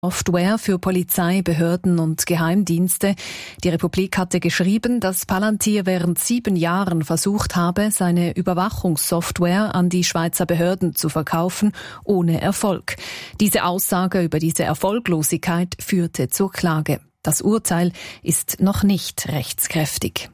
Software für Polizei, Behörden und Geheimdienste. Die Republik hatte geschrieben, dass Palantir während 7 Jahren versucht habe, seine Überwachungssoftware an die Schweizer Behörden zu verkaufen, ohne Erfolg. Diese Aussage über diese Erfolglosigkeit führte zur Klage. Das Urteil ist noch nicht rechtskräftig.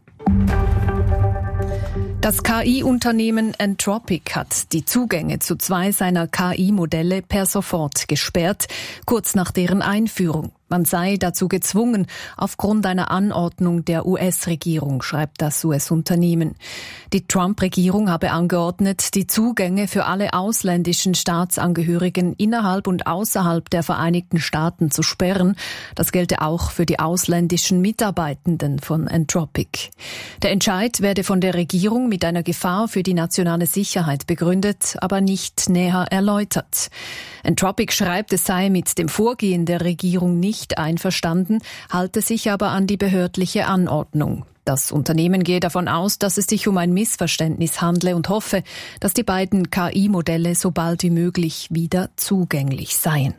Das KI-Unternehmen Anthropic hat die Zugänge zu 2 seiner KI-Modelle per sofort gesperrt, kurz nach deren Einführung. Man sei dazu gezwungen, aufgrund einer Anordnung der US-Regierung, schreibt das US-Unternehmen. Die Trump-Regierung habe angeordnet, die Zugänge für alle ausländischen Staatsangehörigen innerhalb und außerhalb der Vereinigten Staaten zu sperren. Das gelte auch für die ausländischen Mitarbeitenden von Anthropic. Der Entscheid werde von der Regierung mit einer Gefahr für die nationale Sicherheit begründet, aber nicht näher erläutert. Anthropic schreibt, es sei mit dem Vorgehen der Regierung nicht einverstanden, halte sich aber an die behördliche Anordnung. Das Unternehmen gehe davon aus, dass es sich um ein Missverständnis handle und hoffe, dass die beiden KI-Modelle so bald wie möglich wieder zugänglich seien.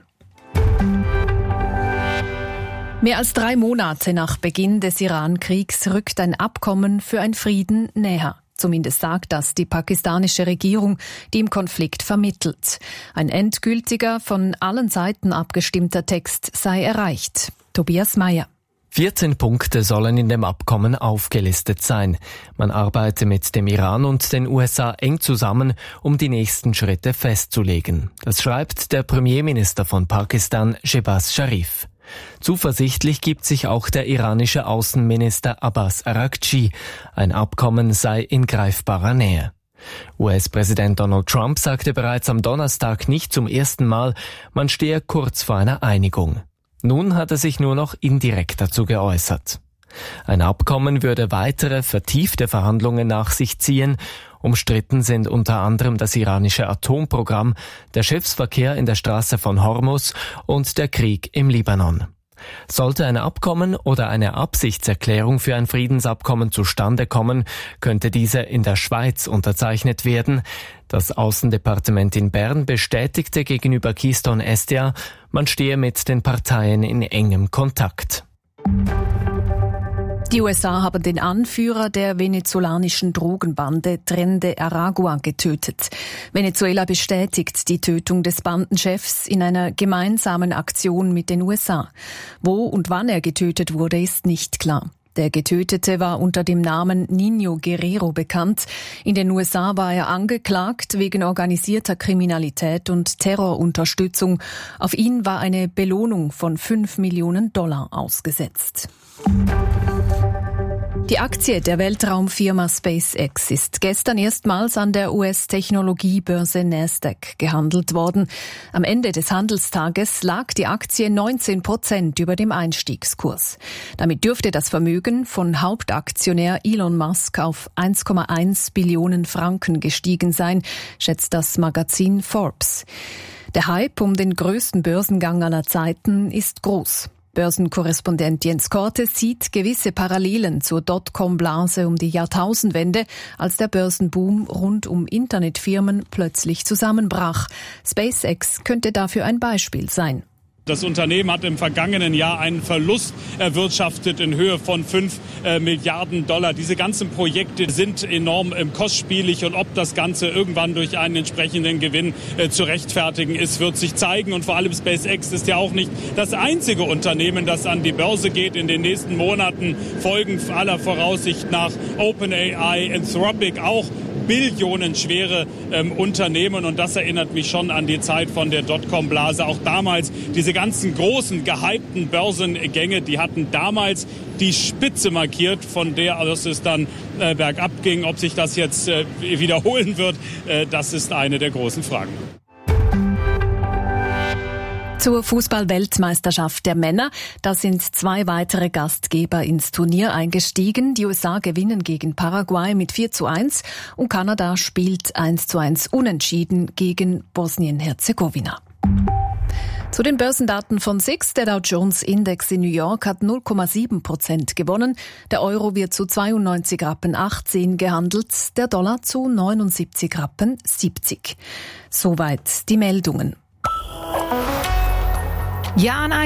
Mehr als 3 Monate nach Beginn des Iran-Kriegs rückt ein Abkommen für einen Frieden näher. Zumindest sagt das die pakistanische Regierung, die im Konflikt vermittelt. Ein endgültiger, von allen Seiten abgestimmter Text sei erreicht. Tobias Meyer. 14 Punkte sollen in dem Abkommen aufgelistet sein. Man arbeite mit dem Iran und den USA eng zusammen, um die nächsten Schritte festzulegen. Das schreibt der Premierminister von Pakistan, Shehbaz Sharif. Zuversichtlich gibt sich auch der iranische Außenminister Abbas Araghchi. Ein Abkommen sei in greifbarer Nähe. US-Präsident Donald Trump sagte bereits am Donnerstag nicht zum ersten Mal, man stehe kurz vor einer Einigung. Nun hat er sich nur noch indirekt dazu geäußert. Ein Abkommen würde weitere vertiefte Verhandlungen nach sich ziehen. Umstritten sind unter anderem das iranische Atomprogramm, der Schiffsverkehr in der Straße von Hormuz und der Krieg im Libanon. Sollte ein Abkommen oder eine Absichtserklärung für ein Friedensabkommen zustande kommen, könnte diese in der Schweiz unterzeichnet werden. Das Außendepartement in Bern bestätigte gegenüber Keystone SDA, man stehe mit den Parteien in engem Kontakt. Die USA haben den Anführer der venezolanischen Drogenbande Tren de Aragua getötet. Venezuela bestätigt die Tötung des Bandenchefs in einer gemeinsamen Aktion mit den USA. Wo und wann er getötet wurde, ist nicht klar. Der Getötete war unter dem Namen Niño Guerrero bekannt. In den USA war er angeklagt wegen organisierter Kriminalität und Terrorunterstützung. Auf ihn war eine Belohnung von $5 Millionen ausgesetzt. Die Aktie der Weltraumfirma SpaceX ist gestern erstmals an der US-Technologiebörse Nasdaq gehandelt worden. Am Ende des Handelstages lag die Aktie 19% über dem Einstiegskurs. Damit dürfte das Vermögen von Hauptaktionär Elon Musk auf 1,1 Billionen Franken gestiegen sein, schätzt das Magazin Forbes. Der Hype um den größten Börsengang aller Zeiten ist groß. Börsenkorrespondent Jens Korte sieht gewisse Parallelen zur Dotcom-Blase um die Jahrtausendwende, als der Börsenboom rund um Internetfirmen plötzlich zusammenbrach. SpaceX könnte dafür ein Beispiel sein. Das Unternehmen hat im vergangenen Jahr einen Verlust erwirtschaftet in Höhe von $5 Milliarden. Diese ganzen Projekte sind enorm kostspielig und ob das Ganze irgendwann durch einen entsprechenden Gewinn zu rechtfertigen ist, wird sich zeigen. Und vor allem SpaceX ist ja auch nicht das einzige Unternehmen, das an die Börse geht. In den nächsten Monaten folgen aller Voraussicht nach OpenAI, Anthropic, auch billionenschwere Unternehmen. Und das erinnert mich schon an die Zeit von der Dotcom-Blase. Auch damals diese ganzen großen, gehypten Börsengänge, die hatten damals die Spitze markiert, von der aus es dann bergab ging. Ob sich das jetzt wiederholen wird, das ist eine der großen Fragen. Zur Fußball-Weltmeisterschaft der Männer. Da sind 2 weitere Gastgeber ins Turnier eingestiegen. Die USA gewinnen gegen Paraguay mit 4:1 und Kanada spielt 1:1 unentschieden gegen Bosnien-Herzegowina. Zu den Börsendaten von SIX. Der Dow Jones Index in New York hat 0,7% gewonnen. Der Euro wird zu 92,18 Rappen gehandelt. Der Dollar zu 79,70 Rappen. Soweit die Meldungen. Ja,